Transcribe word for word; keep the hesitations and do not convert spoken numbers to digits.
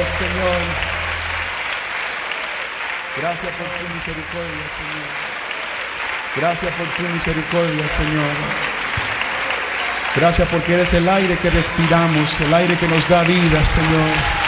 Dios, Señor. Gracias por tu misericordia, Señor. Gracias por tu misericordia, Señor. Gracias porque eres el aire que respiramos, el aire que nos da vida, Señor.